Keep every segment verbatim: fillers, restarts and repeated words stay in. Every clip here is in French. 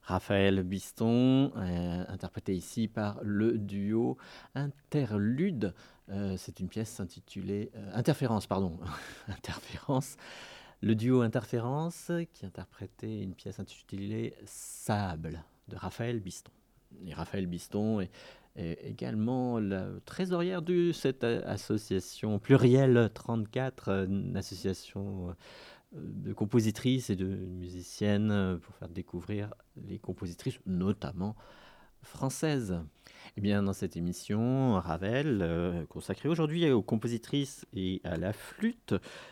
Raphaël Biston, euh, interprété ici par le duo Interlude. Euh, c'est une pièce intitulée euh, Interférence, pardon, Interférence. Le duo Interférence qui interprétait une pièce intitulée Sable de Raphaël Biston. Et Raphaël Biston est, est également la trésorière de cette association plurielle trente-quatre, une association de compositrices et de musiciennes pour faire découvrir les compositrices, notamment françaises. Et bien, dans cette émission, Ravel, euh, consacrée aujourd'hui aux compositrices et à la flûte,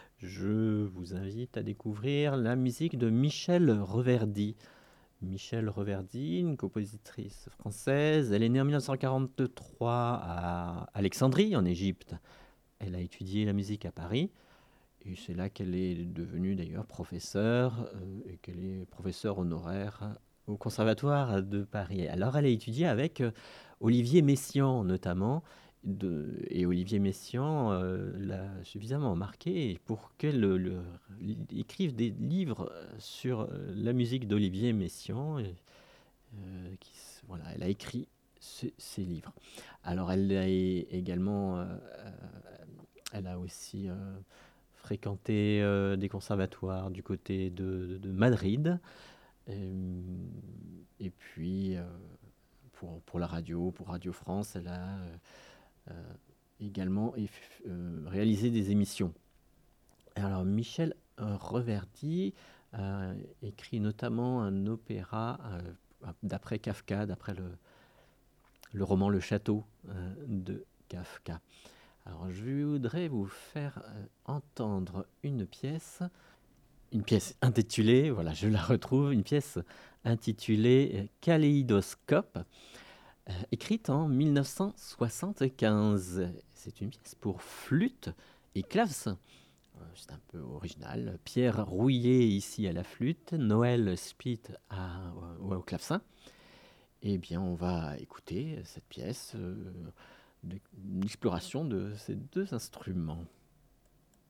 je vous invite à découvrir la musique de Michel Reverdy. Michel Reverdy, une compositrice française. Elle est née en dix-neuf cent quarante-trois à Alexandrie, en Égypte. Elle a étudié la musique à Paris. Et c'est là qu'elle est devenue d'ailleurs professeure euh, et qu'elle est professeure honoraire au Conservatoire de Paris. Alors elle a étudié avec euh, Olivier Messiaen notamment, de, et Olivier Messiaen euh, l'a suffisamment marqué pour qu'elle le, le, écrive des livres sur la musique d'Olivier Messiaen. Et, euh, qui, voilà, elle a écrit ce, ces livres. Alors elle a également, euh, elle a aussi... Euh, fréquenté euh, des conservatoires du côté de, de Madrid. Et, et puis, euh, pour, pour la radio, pour Radio France, elle a euh, également euh, réalisé des émissions. Alors, Michel Reverdy a écrit notamment un opéra euh, d'après Kafka, d'après le, le roman Le Château euh, de Kafka. Alors, je voudrais vous faire euh, entendre une pièce, une pièce intitulée, voilà, je la retrouve, une pièce intitulée Kaléidoscope, euh, écrite en dix-neuf cent soixante-quinze. C'est une pièce pour flûte et clavecin. C'est un peu original. Pierre Rouillet ici à la flûte, Noël Spitt à, au, au clavecin. Eh bien, on va écouter cette pièce. Euh, Une exploration de ces deux instruments.